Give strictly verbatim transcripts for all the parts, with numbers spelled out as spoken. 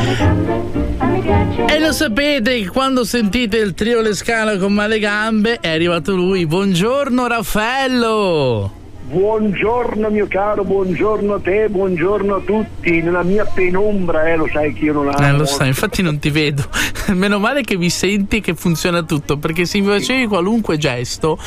E lo sapete che quando sentite il trio Lescano con Male Gambe è arrivato lui. Buongiorno Raffaello. Buongiorno mio caro, buongiorno a te, buongiorno a tutti. Nella mia penombra, eh, lo sai che io non amo. Eh, lo sai, infatti non ti vedo. Meno male che mi senti che funziona tutto, perché se mi facevi qualunque gesto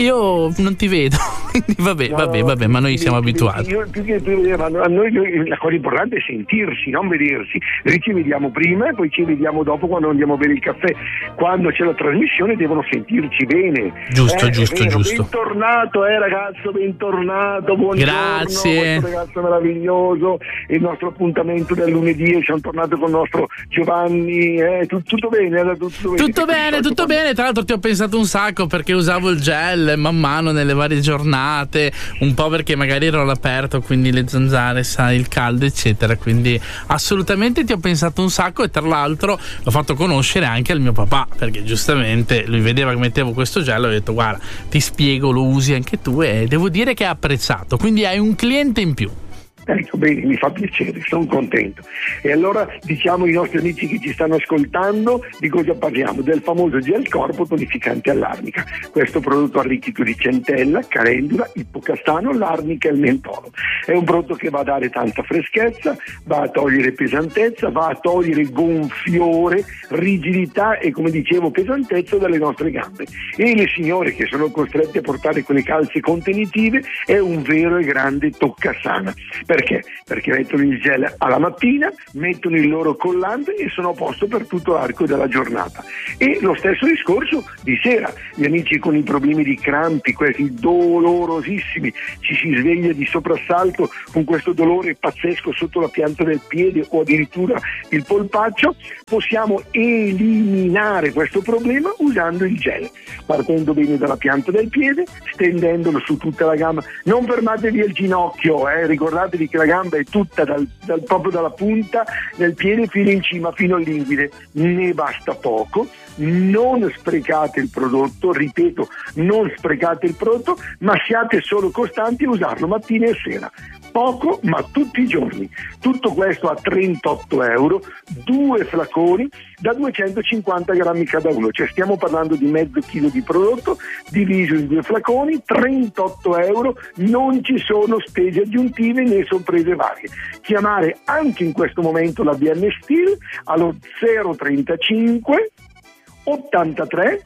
io non ti vedo. Quindi vabbè, no, vabbè, vabbè, ma noi siamo abituati. Io, più che, a noi la cosa importante è sentirsi, non vedersi. Noi ci vediamo prima e poi ci vediamo dopo quando andiamo a bere il caffè. Quando c'è la trasmissione devono sentirci bene. Giusto, eh, giusto, vero, giusto. Bentornato, eh ragazzo, bentornato. Buongiorno, grazie. questo ragazzo meraviglioso, il nostro appuntamento del lunedì, e siamo tornati con il nostro Giovanni, eh, tutto, tutto bene, eh, tutto, tutto bene, tutto quando... bene, tra l'altro ti ho pensato un sacco perché usavo il gel man mano nelle varie giornate, un po' perché magari ero all'aperto, quindi le zanzare, sai, il caldo eccetera, quindi assolutamente ti ho pensato un sacco, e tra l'altro l'ho fatto conoscere anche al mio papà, perché giustamente lui vedeva che mettevo questo gel, ho detto guarda, ti spiego, lo usi anche tu, e devo dire che è apprezzato, quindi hai un cliente in più. Ecco, bene, mi fa piacere, sono contento. E allora diciamo ai nostri amici che ci stanno ascoltando di cosa parliamo? Del famoso gel corpo tonificante all'arnica. Questo prodotto arricchito di centella, calendula, ippocastano, l'arnica e il mentolo. È un prodotto che va a dare tanta freschezza, va a togliere pesantezza, va a togliere gonfiore, rigidità e, come dicevo, pesantezza dalle nostre gambe. E le signore che sono costrette a portare quelle calze contenitive è un vero e grande toccasana. Perché? Perché mettono il gel alla mattina, mettono il loro collante e sono a posto per tutto l'arco della giornata. E lo stesso discorso di sera. Gli amici con i problemi di crampi, questi dolorosissimi, ci si sveglia di soprassalto con questo dolore pazzesco sotto la pianta del piede o addirittura il polpaccio, possiamo eliminare questo problema usando il gel, partendo bene dalla pianta del piede, stendendolo su tutta la gamba. Non fermatevi al ginocchio, eh, ricordatevi che la gamba è tutta dal, dal, proprio dalla punta del piede fino in cima, fino all'inguine. Ne basta poco. Non sprecate il prodotto, ripeto, non sprecate il prodotto, ma siate solo costanti a usarlo mattina e sera. Poco, ma tutti i giorni. Tutto questo a trentotto euro, due flaconi da duecentocinquanta grammi cada uno, cioè stiamo parlando di mezzo chilo di prodotto diviso in due flaconi, trentotto euro, non ci sono spese aggiuntive né sorprese varie. Chiamare anche in questo momento la B M Steel allo zero trentacinque ottantatré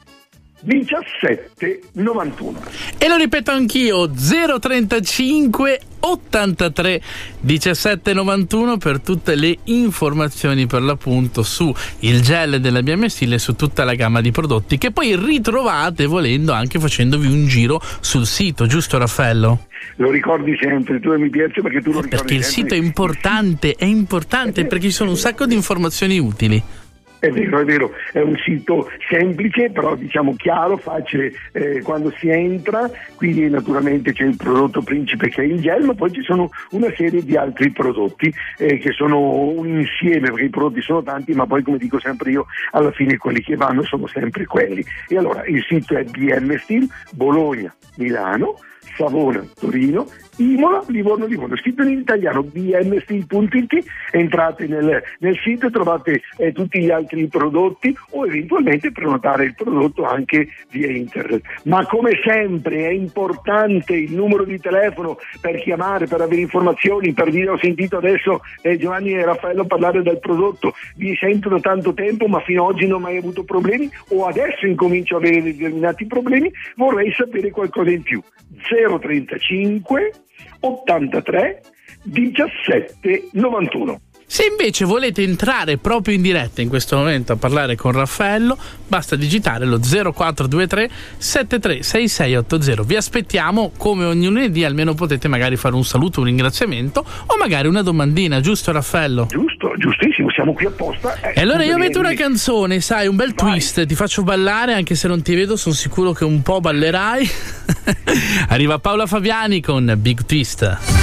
diciassette novantuno. E lo ripeto anch'io, zero trentacinque ottantatré diciassette novantuno per tutte le informazioni, per l'appunto, su il gel della B M Steel e su tutta la gamma di prodotti che poi ritrovate volendo anche facendovi un giro sul sito, giusto Raffaello? Lo ricordi sempre, tu mi piace perché tu lo ricordi perché il sempre. Sito è importante, è importante perché ci sono un sacco di informazioni utili. È vero, è vero, è un sito semplice, però diciamo chiaro, facile eh, quando si entra, quindi naturalmente c'è il prodotto principe che è il gel, ma poi ci sono una serie di altri prodotti eh, che sono un insieme, perché i prodotti sono tanti, ma poi come dico sempre io, alla fine quelli che vanno sono sempre quelli. E allora il sito è B M Steel, Bologna, Milano, Savona, Torino, Imola, Livorno, Livorno, scritto in italiano b m steel punto i t. Entrate nel, nel sito e trovate eh, tutti gli altri prodotti, o eventualmente prenotare il prodotto anche via internet. Ma come sempre è importante il numero di telefono per chiamare, per avere informazioni, per dire ho sentito adesso eh, Giovanni e Raffaello parlare del prodotto, vi sento da tanto tempo ma fino ad oggi non ho mai avuto problemi, o adesso incomincio a avere determinati problemi, vorrei sapere qualcosa in più. zero trentacinque ottantatré diciassette novantuno. Se invece volete entrare proprio in diretta in questo momento a parlare con Raffaello, basta digitare lo zero quattro due tre sette tre sei sei otto zero. Vi aspettiamo come ogni lunedì, almeno potete magari fare un saluto, un ringraziamento o magari una domandina, giusto Raffaello? Giusto, giustissimo, siamo qui apposta. Eh, e allora io metto una canzone, sai, un bel Vai. twist, ti faccio ballare anche se non ti vedo, sono sicuro che un po' ballerai. Arriva Paola Fabiani con Big Twist.